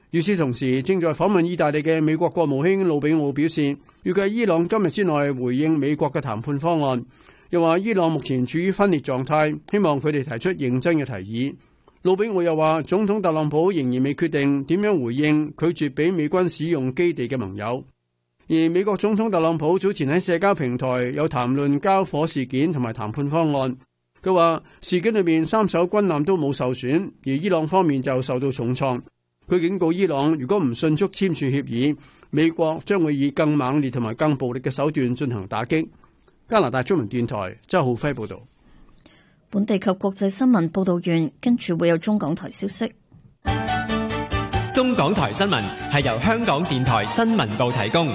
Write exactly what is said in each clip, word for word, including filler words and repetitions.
與此同時，正在訪問意大利嘅美國國務卿魯比奧表示，預計伊朗今日之內回應美國嘅談判方案。又話伊朗目前處於分裂狀態，希望佢哋提出認真嘅提議。魯比奧又話，總統特朗普仍然未決定點樣回應拒絕俾美軍使用基地嘅盟友。而美國總統特朗普早前喺社交平台有談論交火事件同埋談判方案。佢話事件裏面三艘軍艦都冇受損，而伊朗方面就受到重創。佢警告伊朗，如果唔迅速簽署協議，美國將會以更猛烈同埋更暴力嘅手段進行打擊。加拿大中文電台周浩輝報導。 本地及國際新聞報導完，跟住會有中港台消息。 中港台新聞係由香港電台新聞部提供。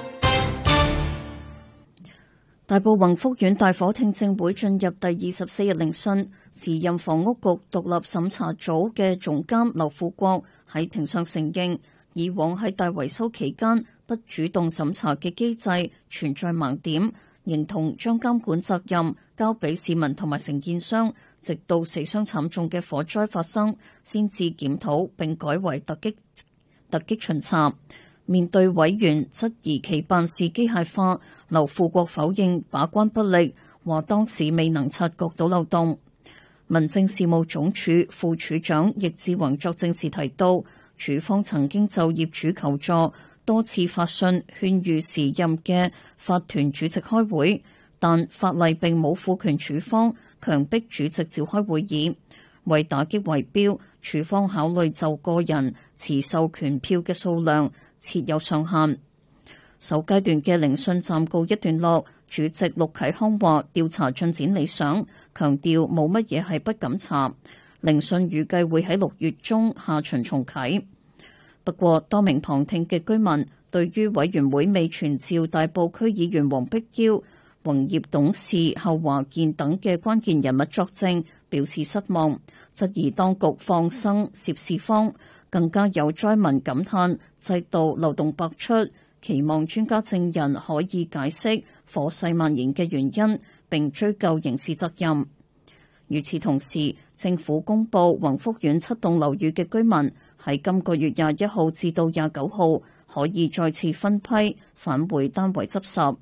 大埔宏福苑大火聽證會進入第二十四日聆訊，時任房屋局獨立審查組嘅總監劉富國喺庭上承認，以往喺大維修期間不主動審查嘅機制存在盲點，認同將監管責任交俾市民同埋承建商，直到死傷慘重嘅火災發生，先至檢討並改為突擊突擊巡查。面對委員質疑其辦事機械化，劉富國否認把關不力，話當時未能察覺到漏洞。民政事務總署副署長易志宏作證時提到，署方曾經就業主求助，多次發信勸喻時任嘅法團主席開會，但法例並冇賦權署方強迫主席召開會議。為打擊圍標，署方考慮就個人持授權票嘅數量設有上限。首階段嘅聆訊暫告一段落，主席陸啟康話調查進展理想，強調冇乜嘢係不敢查。聆訊預計會喺六月中下旬重啟。不過，多名旁聽嘅居民對於委員會未傳召大埔區議員黃碧嬌、宏業董事侯華健等嘅關鍵人物作證表示失望，質疑當局放生涉事方，更加有災民感嘆制度漏洞百出，期望專家證人可以解釋火勢蔓延嘅原因，並追究刑事責任。與此同時，政府公布宏福苑七棟樓宇嘅居民喺今個月廿一號至到廿九號可以再次分批返回單位執拾。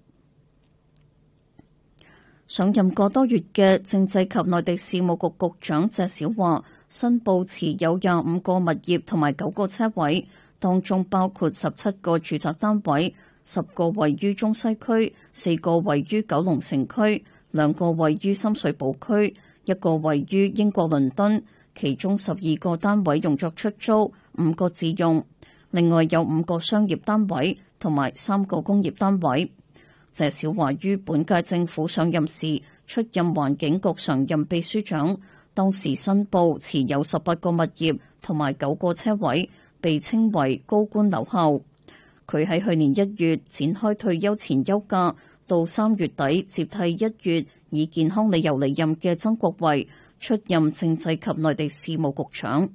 上任個多月嘅政制及內地事務局局長謝小華申報持有廿五個物業同埋九個車位，當中包括十七個住宅單位，十個位於中西區，四個位於九龍城區，兩個位於深水埗區，一個位於英國倫敦，其中十二個單位用作出租，五個自用，另外有五個商業單位同埋三個工業單位。謝小華於本屆政府上任時出任環境局常任秘書長，當時申報持有十八個物業同埋九個車位，被稱為高官留後。佢喺去年一月展開退休前休假，到三月底接替一月以健康理由離任嘅曾國衛出任政制及內地事務局長。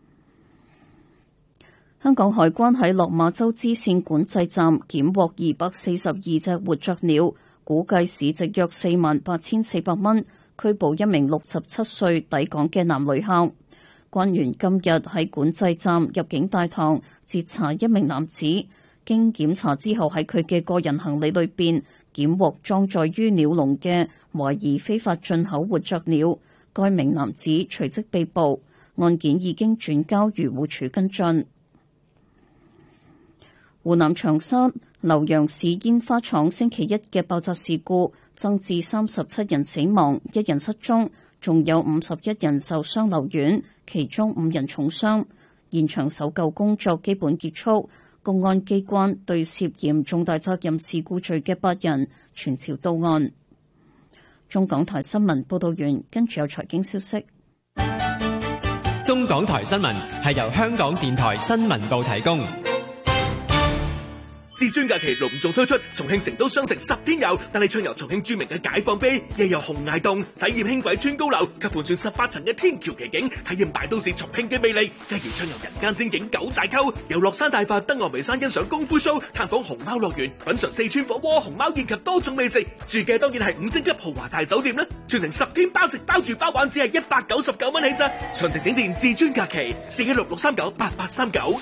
香港海關喺落馬洲支線管制站檢獲二百四十二隻活雀鳥，估計市值約四萬八千四百蚊，拘捕一名六十七歲抵港嘅男旅客。關員今日喺管制站入境大堂截查一名男子，經檢查之後喺佢嘅個人行李裏邊檢獲裝載於鳥籠嘅懷疑非法進口活雀鳥，該名男子隨即被捕，案件已經轉交漁護署跟進。湖南長沙瀏陽市煙花廠星期一嘅爆炸事故增至三十七人死亡，一人失蹤，仲有五十一人受傷留院，其中五人重傷。現場搜救工作基本結束，公安機關對涉嫌重大責任事故罪嘅八人傳召到案。中港台新聞報道完，跟住有財經消息。 中港台新聞係由香港電台新聞部提供。 至尊假期隆重推出重慶成都雙城十天遊，帶你暢遊重慶著名嘅解放碑，夜遊洪崖洞，體驗輕軌穿高樓及盤旋十八層嘅天橋奇景，體驗大都市重慶嘅魅力。繼而暢遊人間仙境九寨溝，遊樂山大佛、登峨眉山欣賞功夫 show，探訪熊貓樂園，品嘗四川火鍋、熊貓宴及多種美食。住嘅當然係五星級豪華大酒店啦，全程十天包食包住包玩，只係一百九十九蚊起咋。詳情請電至尊假期四一六六三九八八三九。